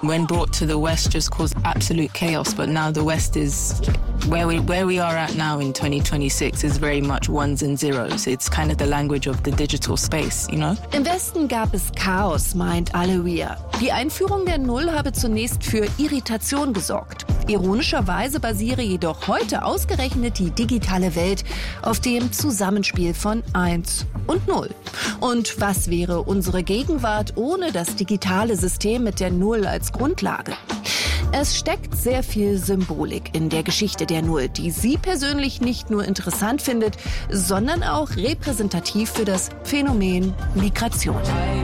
when brought to the West, just caused absolute chaos. But now the West is where we are at now in 2026 is very much ones and zeros. It's kind of the language of the digital space, you know? Im Westen gab es Chaos, meint Alawiyah. Die Einführung der Null habe zunächst für Irritation gesorgt. Ironischerweise basiere jedoch heute ausgerechnet die digitale Welt auf dem Zusammenspiel von 1 und 0. Und was wäre unsere Gegenwart ohne das digitale System mit der Null als Grundlage? Es steckt sehr viel Symbolik in der Geschichte der Null, die sie persönlich nicht nur interessant findet, sondern auch repräsentativ für das Phänomen Migration.